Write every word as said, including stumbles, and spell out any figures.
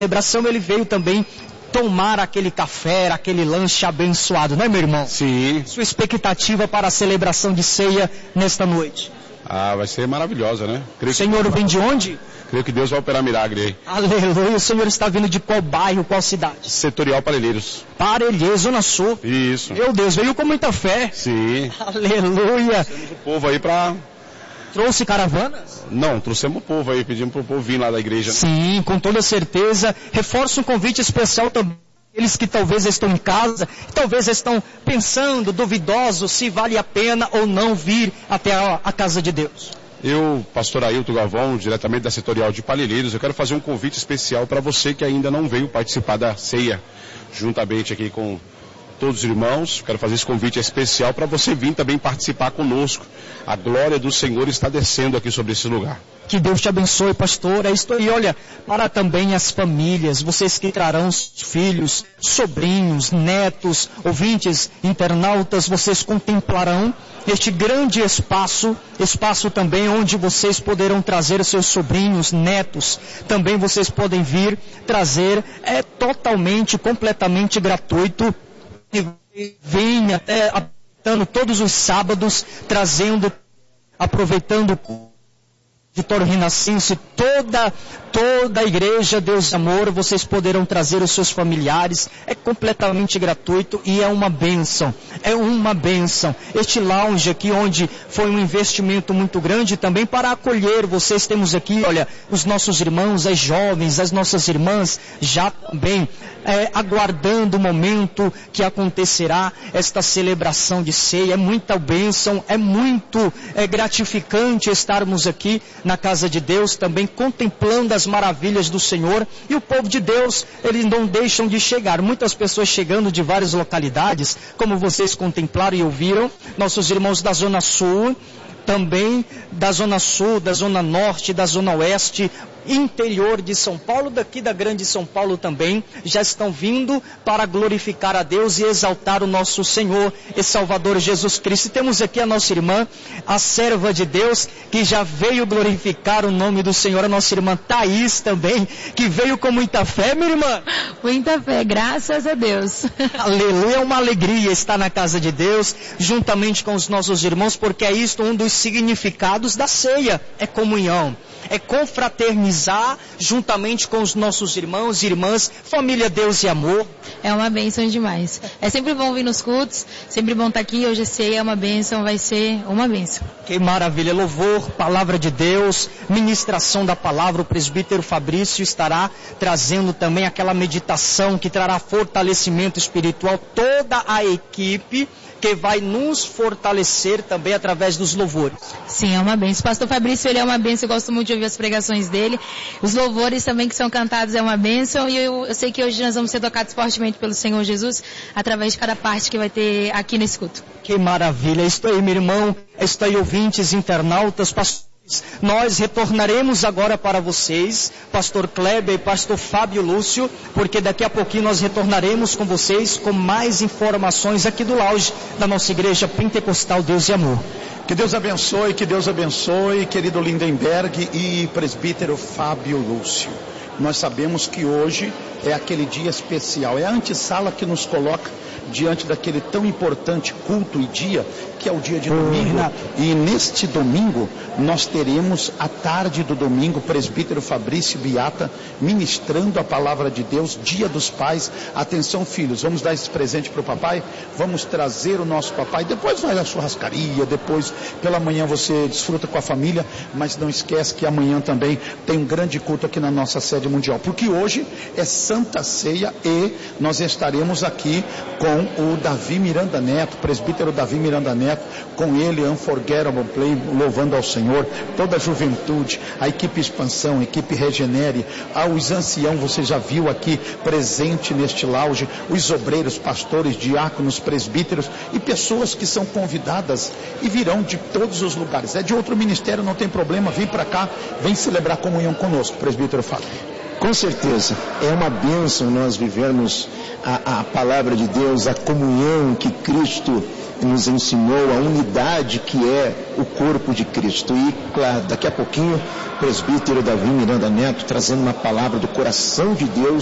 celebração, ele veio também tomar aquele café, aquele lanche abençoado, não é, meu irmão? Sim. Sua expectativa para a celebração de ceia nesta noite? Ah, vai ser maravilhosa, né? Creio o senhor que... vem de onde? Creio que Deus vai operar milagre aí. Aleluia. O senhor está vindo de qual bairro, qual cidade? Setorial Parelheiros. Parelheiros, Zona Sul. Isso. Meu Deus, veio com muita fé. Sim. Aleluia. Trouxemos o povo aí para... Trouxe caravanas? Não, trouxemos o povo aí, pedimos para o povo vir lá da igreja. Sim, com toda certeza. Reforço um convite especial também. Eles que talvez estão em casa, talvez estão pensando, duvidosos, se vale a pena ou não vir até a, a casa de Deus. Eu, pastor Ailton Galvão, diretamente da Setorial de Parelheiros, eu quero fazer um convite especial para você que ainda não veio participar da ceia, juntamente aqui com todos os irmãos. Quero fazer esse convite especial para você vir também participar conosco. A glória do Senhor está descendo aqui sobre esse lugar. Que Deus te abençoe, pastor. É isso aí. Olha, para também as famílias, vocês que trarão filhos, sobrinhos, netos, ouvintes, internautas, vocês contemplarão este grande espaço, espaço também onde vocês poderão trazer seus sobrinhos, netos. Também vocês podem vir trazer, é totalmente, completamente gratuito. Vem até aproveitando todos os sábados, trazendo, aproveitando Vitório Renascense, toda, toda a igreja Deus Amor, vocês poderão trazer os seus familiares, é completamente gratuito e é uma bênção, é uma bênção. Este lounge aqui, onde foi um investimento muito grande também para acolher vocês, temos aqui, olha, os nossos irmãos, as jovens, as nossas irmãs, já também é, aguardando o momento que acontecerá esta celebração de ceia. É muita bênção, é muito é, gratificante estarmos aqui na casa de Deus, também contemplando as maravilhas do Senhor. E o povo de Deus, eles não deixam de chegar. Muitas pessoas chegando de várias localidades, como vocês contemplaram e ouviram. Nossos irmãos da Zona Sul, também da Zona Sul, da Zona Norte, da Zona Oeste, interior de São Paulo, daqui da Grande São Paulo também, já estão vindo para glorificar a Deus e exaltar o nosso Senhor e Salvador Jesus Cristo. E temos aqui a nossa irmã, a serva de Deus, que já veio glorificar o nome do Senhor, a nossa irmã Thaís também, que veio com muita fé, minha irmã. Muita fé, graças a Deus. Aleluia, é uma alegria estar na casa de Deus, juntamente com os nossos irmãos, porque é isto um dos significados da ceia, é comunhão. É confraternizar juntamente com os nossos irmãos e irmãs, família, Deus e amor. É uma bênção demais. É sempre bom vir nos cultos, sempre bom estar aqui. Hoje a ceia é uma bênção, vai ser uma bênção. Que maravilha, louvor, palavra de Deus, ministração da palavra. O presbítero Fabrício estará trazendo também aquela meditação que trará fortalecimento espiritual. Toda a equipe que vai nos fortalecer também através dos louvores. Sim, é uma bênção. O pastor Fabrício, ele é uma bênção, eu gosto muito de ouvir as pregações dele. Os louvores também que são cantados é uma bênção, e eu, eu sei que hoje nós vamos ser tocados fortemente pelo Senhor Jesus, através de cada parte que vai ter aqui nesse culto. Que maravilha, estou aí, meu irmão, estou aí, ouvintes, internautas, pastores. Nós retornaremos agora para vocês, pastor Kleber e pastor Fábio Lúcio, porque daqui a pouquinho nós retornaremos com vocês com mais informações aqui do lounge da nossa igreja Pentecostal Deus e Amor. Que Deus abençoe, que Deus abençoe, querido Lindenberg e presbítero Fábio Lúcio. Nós sabemos que hoje é aquele dia especial, é a antessala que nos coloca diante daquele tão importante culto e dia, que é o dia de domingo. E neste domingo, nós teremos a tarde do domingo, o presbítero Fabrício Biata ministrando a palavra de Deus, dia dos pais. Atenção, filhos, vamos dar esse presente para o papai, vamos trazer o nosso papai, depois vai à churrascaria, depois pela manhã você desfruta com a família, mas não esquece que amanhã também tem um grande culto aqui na nossa sede mundial, porque hoje é Santa Ceia e nós estaremos aqui com o Davi Miranda Neto, presbítero Davi Miranda Neto, com ele, Unforgettable Play, louvando ao Senhor, toda a juventude, a equipe Expansão, a equipe Regenere, os anciãos, você já viu aqui presente neste lounge, os obreiros, pastores, diáconos, presbíteros e pessoas que são convidadas e virão de todos os lugares. É de outro ministério, não tem problema, vem para cá, vem celebrar comunhão conosco, presbítero Fábio. Com certeza, é uma bênção nós vivermos a, a palavra de Deus, a comunhão que Cristo nos ensinou a unidade que é o corpo de Cristo. E, claro, daqui a pouquinho, o presbítero Davi Miranda Neto trazendo uma palavra do coração de Deus